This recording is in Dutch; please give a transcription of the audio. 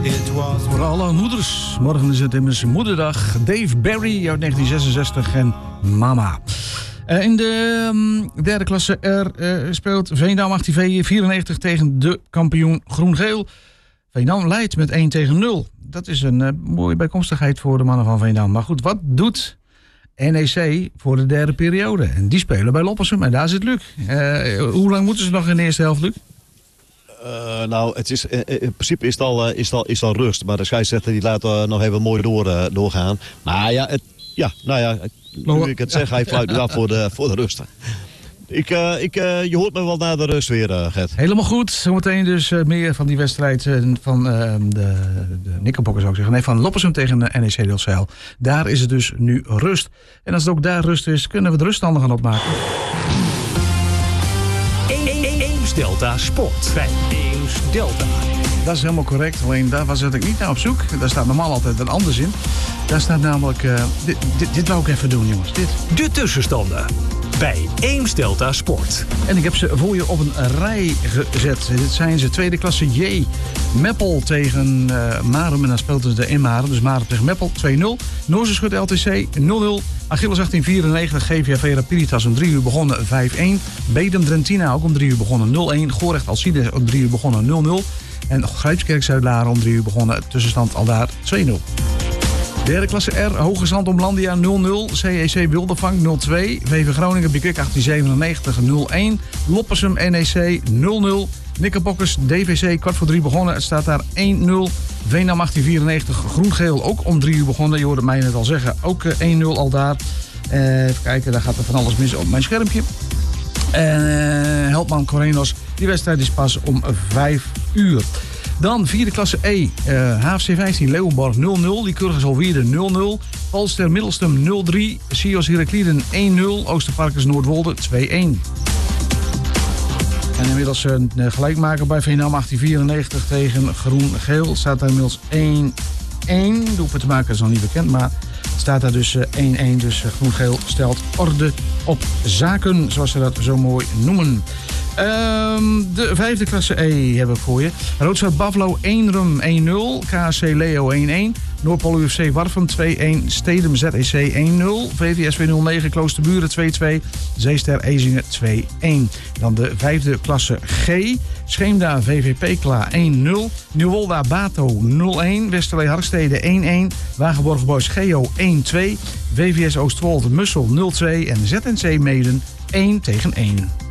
Voor alle moeders. Morgen is het immers moederdag. Dave Barry uit 1966 en Mama. In de derde klasse speelt Veendam 1894 tegen de kampioen Groen-Geel. Veendam leidt met 1-0. Dat is een mooie bijkomstigheid voor de mannen van Veendam. Maar goed, wat doet NEC voor de derde periode? En die spelen bij Loppersum en daar zit Luc. Hoe lang moeten ze nog in de eerste helft, Luc? Het is, in principe is het al rust. Maar de scheidsrechter die laat nog even mooi doorgaan. Maar ja, nu ik het zeg, hij fluit nu af voor de rust. Je hoort me wel na de rust weer, Gert. Helemaal goed. Zometeen dus meer van die wedstrijd van de Knickerbockers, zou ik zeggen. Nee, van Loppersum tegen NEC Delfzijl. Daar is het dus nu rust. En als het ook daar rust is, kunnen we de ruststanden gaan opmaken. Eems Delta Sport bij Eems Delta. Dat is helemaal correct, alleen daar was ik niet naar op zoek. Daar staat normaal altijd een ander in. Daar staat namelijk... Dit wou ik even doen, jongens. Dit. De tussenstanden bij Eems Delta Sport. En ik heb ze voor je op een rij gezet. Dit zijn ze tweede klasse J. Meppel tegen Marum. En dan speelt dus de Marum. Dus Marum tegen Meppel 2-0. Noorderschut LTC 0-0. Achilles 1894, GVAV Rapiditas om 3 uur begonnen 5-1. Bedum Drentina ook om 3 uur begonnen 0-1. Gorecht Alcides om 3 uur begonnen 0-0. En Grijpskerk Zuid-Laren om 3 uur begonnen. Tussenstand aldaar 2-0. Derde klasse R, Hoge Zand Omlandia 0-0. CEC Wildevang 0-2. VV Groningen Bikwik 1897 0-1. Loppersum NEC 0-0. Knickerbockers DVC kwart voor 3 begonnen. Het staat daar 1-0. Veendam 1894 Groen-Geel ook om 3 uur begonnen. Je hoorde mij net al zeggen. Ook 1-0 al daar. Even kijken, daar gaat er van alles mis op mijn schermpje. Helpman Corenos. Die wedstrijd is pas om 5 uur. Dan vierde klasse E. HFC 15 Leeuwenborg 0-0. Lycurgus Alweerde 0-0. Polster Middelstum 0-3. Sios Herakliden 1-0. Oosterparkers Noordwolde 2-1. En inmiddels een gelijkmaker bij Veendam 1894 tegen Groen-Geel. Staat daar inmiddels 1-1. De doelpunt te maken is nog niet bekend, maar staat daar dus 1-1. Dus Groen-Geel stelt orde op zaken, zoals ze dat zo mooi noemen. De vijfde klasse E heb ik voor je. Roodstad Baflo 1-rum 1-0. KSC Leo 1-1. Noordpool UFC Warfum 2-1. Stedum ZEC 1-0. VVSW 09 Kloosterburen 2-2. Zeester Ezingen 2-1. Dan de vijfde klasse G. Scheemda VVP Kla 1-0. Nieuwolda Bato 0-1. Westerlee Harkstede 1-1. Wagenborg Boys Geo 1-2. VVS Oostwold Mussel 0-2. En ZNC Meden 1-1.